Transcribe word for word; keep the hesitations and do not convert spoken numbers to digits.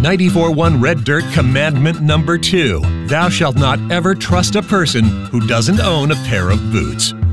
ninety-four one Red Dirt Commandment Number two. Thou shalt not ever trust a person who doesn't own a pair of boots.